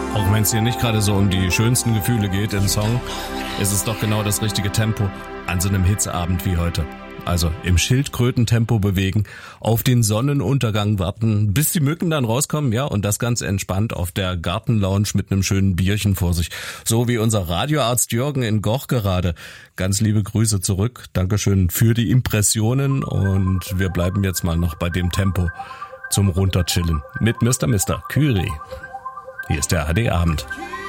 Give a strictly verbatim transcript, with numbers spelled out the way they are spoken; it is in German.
Auch wenn es hier nicht gerade so um die schönsten Gefühle geht im Song, ist es doch genau das richtige Tempo an so einem Hitzeabend wie heute. Also im Schildkrötentempo bewegen, auf den Sonnenuntergang warten, bis die Mücken dann rauskommen, ja, und das ganz entspannt auf der Gartenlounge mit einem schönen Bierchen vor sich. So wie unser Radioarzt Jürgen in Goch gerade. Ganz liebe Grüße zurück. Dankeschön für die Impressionen und wir bleiben jetzt mal noch bei dem Tempo zum Runterchillen mit Mister Mister Curie. Hier ist der A R D Abend.